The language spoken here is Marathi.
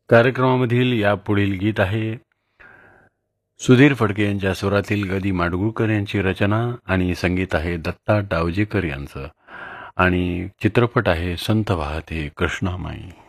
कार्यक्रमामधील यापुढील गीत आहे सुधीर फडके यांच्या स्वरातील गदी माडगुळकर यांची रचना आणि संगीत आहे दत्ता डावजेकर यांचं आणि चित्रपट आहे संत वाहते कृष्णामाई.